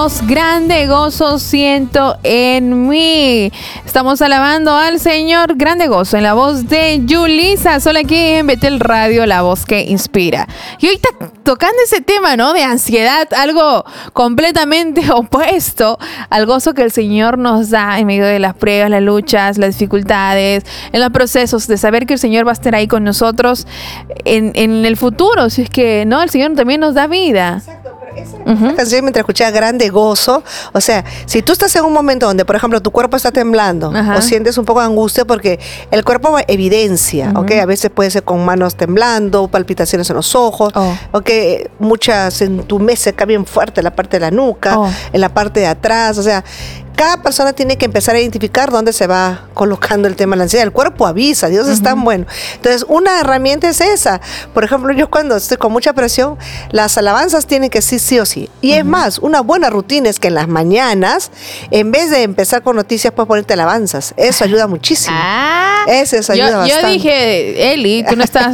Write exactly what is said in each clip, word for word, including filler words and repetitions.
Grande gozo siento en mí. Estamos alabando al Señor. Grande gozo en la voz de Yulisa, solo aquí en Betel Radio, la voz que inspira. Y ahorita tocando ese tema, ¿no? De ansiedad, algo completamente opuesto al gozo que el Señor nos da en medio de las pruebas, las luchas, las dificultades, en los procesos de saber que el Señor va a estar ahí con nosotros en, en el futuro. Si es que, ¿no? El Señor también nos da vida. Exacto. Esa, uh-huh. esa canción, mientras escuchaba Grande Gozo, o sea, si tú estás en un momento donde, por ejemplo, tu cuerpo está temblando, uh-huh, o sientes un poco de angustia, porque el cuerpo evidencia, uh-huh, ¿ok? A veces puede ser con manos temblando, palpitaciones en los ojos, oh, ok, muchas en tu mes se cae bien fuerte en la parte de la nuca, oh, en la parte de atrás, o sea, cada persona tiene que empezar a identificar dónde se va colocando el tema de la ansiedad. El cuerpo avisa, Dios uh-huh, es tan bueno. Entonces, una herramienta es esa. Por ejemplo, yo cuando estoy con mucha presión, las alabanzas tienen que sí, sí o sí. Y uh-huh, es más, una buena rutina es que en las mañanas, en vez de empezar con noticias, puedes ponerte alabanzas. Eso ayuda muchísimo. Ah, eso, eso ayuda yo, bastante. Yo dije, Eli, tú no estás...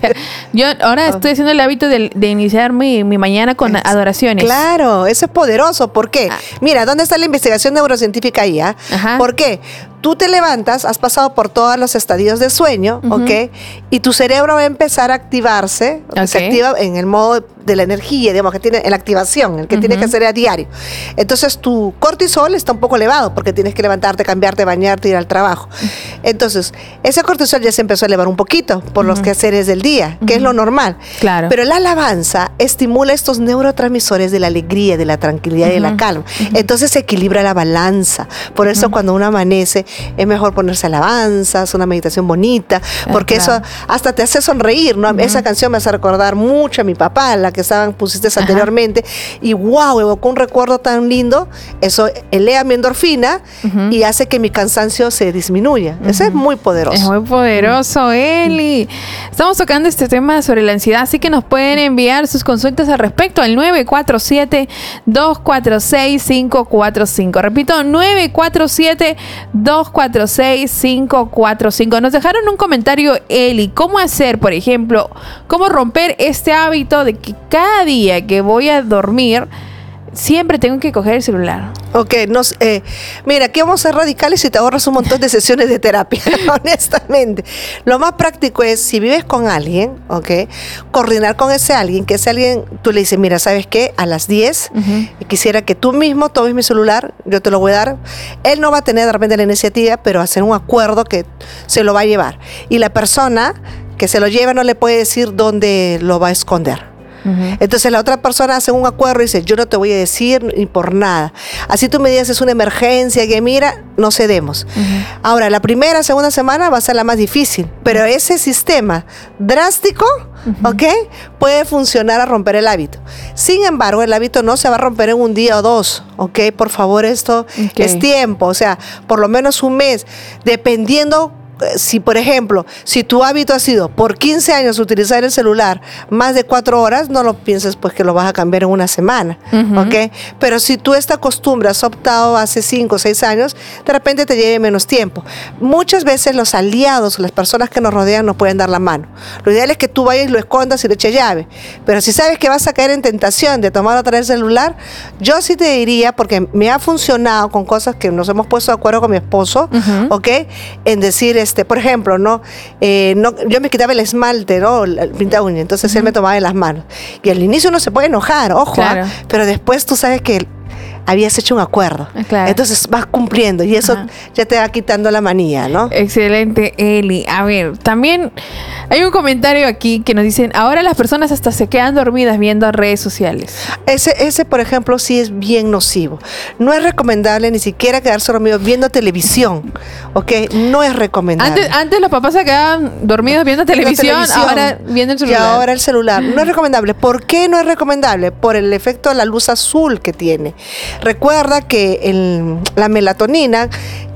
yo ahora estoy haciendo el hábito de, de iniciar mi, mi mañana con es, adoraciones. Claro, eso es poderoso. ¿Por qué? Ah. Mira, ¿dónde está la investigación neurocientífica ahí? ¿eh? ¿Por qué? Tú te levantas, has pasado por todos los estadios de sueño, uh-huh, ¿ok? Y tu cerebro va a empezar a activarse, okay, se activa en el modo de la energía, digamos, que tiene en la activación, el que uh-huh, tiene que hacer a diario. Entonces, tu cortisol está un poco elevado, porque tienes que levantarte, cambiarte, bañarte, ir al trabajo. Entonces, ese cortisol ya se empezó a elevar un poquito por uh-huh, los quehaceres del día, que uh-huh, es lo normal. Claro. Pero la alabanza estimula estos neurotransmisores de la alegría, de la tranquilidad uh-huh, y de la calma. Uh-huh. Entonces, se equilibra la balanza. Por eso, uh-huh, cuando uno amanece, es mejor ponerse alabanzas, una meditación bonita, porque ah, claro, eso hasta te hace sonreír, ¿no? Uh-huh. Esa canción me hace recordar mucho a mi papá, la que estaban, pusiste uh-huh, anteriormente, y wow, evocó un recuerdo tan lindo. Eso eleva mi endorfina uh-huh, y hace que mi cansancio se disminuya. Uh-huh. Eso es muy poderoso. Es muy poderoso, Eli. Estamos tocando este tema sobre la ansiedad, así que nos pueden enviar sus consultas al respecto al nueve cuatro siete, dos cuatro seis, cinco cuatro cinco. Repito, nueve cuatro siete, dos cuatro seis, cinco cuatro cinco. Nos dejaron un comentario, Eli. ¿Cómo hacer, por ejemplo, cómo romper este hábito de que cada día que voy a dormir siempre tengo que coger el celular? Ok, nos, eh, mira, aquí vamos a ser radicales y te ahorras un montón de sesiones de terapia, honestamente. Lo más práctico es, si vives con alguien, ok, coordinar con ese alguien, que ese alguien, tú le dices, mira, ¿sabes qué? A las diez, uh-huh, quisiera que tú mismo tomes mi celular, yo te lo voy a dar. Él no va a tener de repente la iniciativa, pero hacer un acuerdo que se lo va a llevar. Y la persona que se lo lleva no le puede decir dónde lo va a esconder. Uh-huh. Entonces la otra persona hace un acuerdo y dice, yo no te voy a decir ni por nada. Así tú me dices, es una emergencia, que mira, no cedemos. Uh-huh. Ahora, la primera, segunda semana va a ser la más difícil, pero ese sistema drástico, uh-huh, ¿ok? Puede funcionar a romper el hábito. Sin embargo, el hábito no se va a romper en un día o dos, ¿ok? Por favor, esto okay, es tiempo, o sea, por lo menos un mes, dependiendo. Si, por ejemplo, si tu hábito ha sido por quince años utilizar el celular más de cuatro horas, no lo pienses pues que lo vas a cambiar en una semana, uh-huh, ¿ok? Pero si tú esta costumbre has optado hace cinco o seis años, de repente te lleve menos tiempo. Muchas veces los aliados, las personas que nos rodean, nos pueden dar la mano. Lo ideal es que tú vayas y lo escondas y le eches llave. Pero si sabes que vas a caer en tentación de tomar otra vez el celular, yo sí te diría, porque me ha funcionado con cosas que nos hemos puesto de acuerdo con mi esposo, uh-huh, ¿ok? En decir, Este, por ejemplo, ¿no? Eh, no, yo me quitaba el esmalte, ¿no? El pinta uña, entonces uh-huh, él me tomaba en las manos. Y al inicio uno se puede enojar, ojo, claro, ¿eh? Pero después tú sabes que habías hecho un acuerdo. Claro. Entonces vas cumpliendo y eso Ajá. ya te va quitando la manía, ¿no? Excelente, Eli. A ver, también hay un comentario aquí que nos dicen, ahora las personas hasta se quedan dormidas viendo redes sociales. Ese, ese por ejemplo, sí es bien nocivo. No es recomendable ni siquiera quedarse dormido viendo televisión, ¿ok? No es recomendable. Antes, antes los papás se quedaban dormidos viendo televisión, televisión, ahora viendo el celular. Y ahora el celular. No es recomendable. ¿Por qué no es recomendable? Por el efecto de la luz azul que tiene. Recuerda que el, la melatonina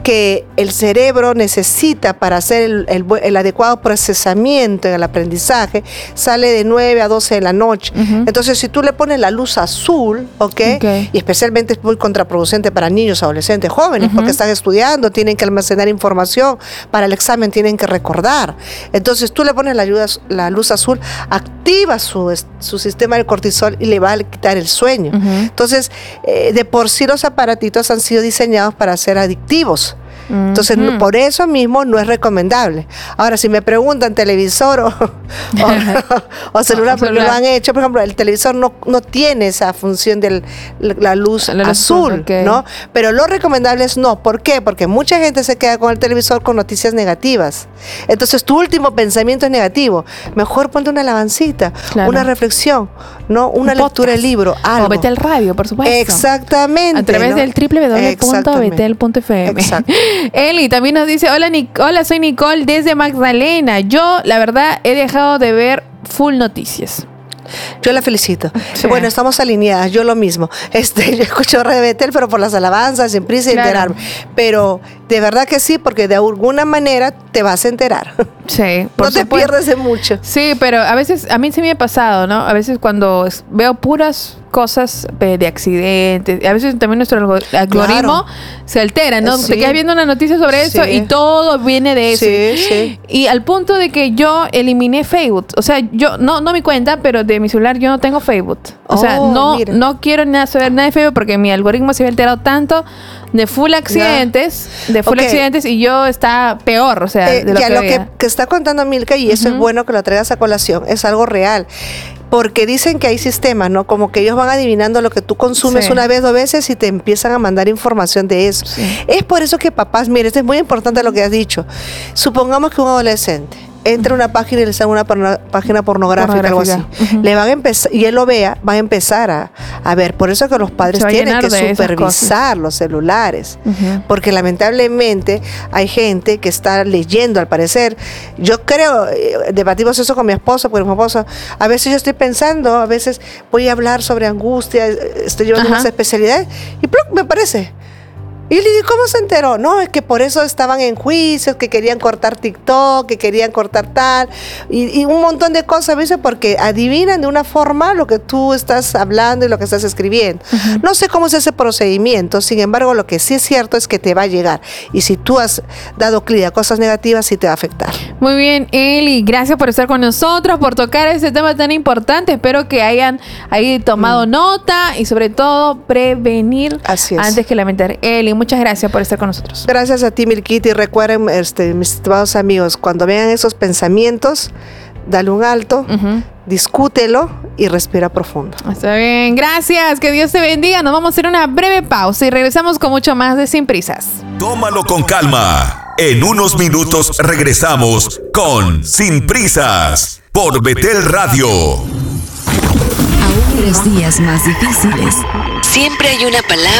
que el cerebro necesita para hacer el, el, el adecuado procesamiento en el aprendizaje, sale de nueve a doce de la noche. Uh-huh. Entonces, si tú le pones la luz azul, ¿okay? Okay. Y especialmente es muy contraproducente para niños, adolescentes, jóvenes, uh-huh. porque están estudiando, tienen que almacenar información, para el examen tienen que recordar. Entonces, tú le pones la, ayuda, la luz azul, activa su, su sistema de cortisol y le va a quitar el sueño. Uh-huh. Entonces, eh, de por sí los aparatitos han sido diseñados para ser adictivos. Entonces, uh-huh. por eso mismo no es recomendable. Ahora, si me preguntan televisor o, o, o celular, porque celular. Lo han hecho, por ejemplo, el televisor no, no tiene esa función de la luz la azul, luz, okay. ¿no? Pero lo recomendable es no. ¿Por qué? Porque mucha gente se queda con el televisor con noticias negativas. Entonces, tu último pensamiento es negativo. Mejor ponte una alabancita, claro. una reflexión, ¿no? Una Un lectura del libro, algo. O vete al radio, por supuesto. Exactamente. A través ¿no? del doble u doble u doble u punto betel punto efe eme. Exacto. Eli también nos dice, hola, Nic- hola, soy Nicole desde Magdalena. Yo, la verdad, he dejado de ver full noticias. Yo la felicito. Sí. Bueno, estamos alineadas, yo lo mismo. Este, yo escucho Radio Betel, pero por las alabanzas, sin prisa y claro. enterarme. Pero de verdad que sí, porque de alguna manera te vas a enterar. Sí. Por no te supuesto. pierdes de mucho. Sí, pero a veces, a mí sí me ha pasado, ¿no? A veces cuando veo puras cosas de accidentes, a veces también nuestro algoritmo claro. se altera, ¿no? Sí. Te quedas viendo una noticia sobre eso sí. y todo viene de eso. Sí, sí. Y al punto de que yo eliminé Facebook. O sea, yo, no, no mi cuenta, pero de mi celular yo no tengo Facebook. O oh, sea, no, no quiero nada, saber nada de Facebook porque mi algoritmo se había alterado tanto de full accidentes, yeah. de full okay. accidentes y yo está peor, o sea, eh, de lo ya que lo veía. que, que está contando Milka, y eso uh-huh. es bueno que lo traigas a colación, es algo real. Porque dicen que hay sistemas, ¿no? Como que ellos van adivinando lo que tú consumes sí. una vez, dos veces y te empiezan a mandar información de eso. Sí. Es por eso que papás, mire, esto es muy importante lo que has dicho. Supongamos que un adolescente entra a una página y le sale una porno, página pornográfica, pornográfica, algo así. Uh-huh. Le van a empezar, y él lo vea, va a empezar a, a ver. Por eso que los padres tienen que supervisar los celulares. Uh-huh. Porque lamentablemente hay gente que está leyendo, al parecer. Yo creo, debatimos eso con mi esposo, porque mi esposo, a veces yo estoy pensando, a veces voy a hablar sobre angustia, estoy llevando uh-huh. unas especialidades, y ¡pluc! Me parece. Y le digo, ¿cómo se enteró? No, es que por eso estaban en juicios, que querían cortar TikTok, que querían cortar tal, y, y un montón de cosas, ¿ves? Porque adivinan de una forma lo que tú estás hablando y lo que estás escribiendo. Uh-huh. No sé cómo es ese procedimiento, sin embargo, lo que sí es cierto es que te va a llegar. Y si tú has dado clic a cosas negativas, sí te va a afectar. Muy bien, Eli, gracias por estar con nosotros, por tocar este tema tan importante. Espero que hayan ahí tomado mm. nota y sobre todo prevenir antes que lamentar. Eli, muchas gracias por estar con nosotros. Gracias a ti, Milquita, y recuerden, este, mis estimados amigos, cuando vean esos pensamientos, dale un alto, uh-huh. discútelo y respira profundo. Está bien, gracias, que Dios te bendiga. Nos vamos a hacer una breve pausa y regresamos con mucho más de Sin Prisas. Tómalo con calma. En unos minutos regresamos con Sin Prisas por Betel Radio. Aún los días más difíciles, siempre hay una palabra